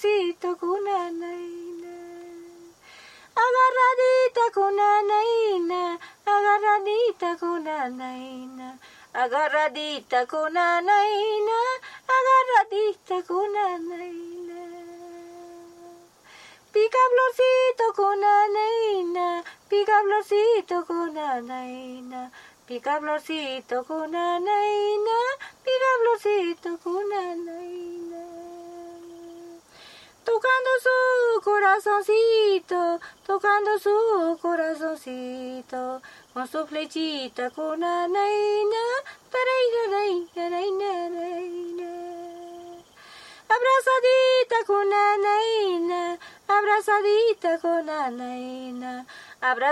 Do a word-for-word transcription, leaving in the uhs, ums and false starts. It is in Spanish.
florcito con Anaína. Agarradita con Anaína, agarradita con Anaína, agarradita con Anaína, agarradita con Anaína. Pica florcito con Anaína, pica florcito con Anaína, pica florcito con Anaína, pica florcito con Anaína. Tocando su corazoncito, tocando su corazoncito, con su flechita con Anaína, taraina, taraina, taraina. Abrazadita con Anaína, abrazadita con Anaína, abrazadita.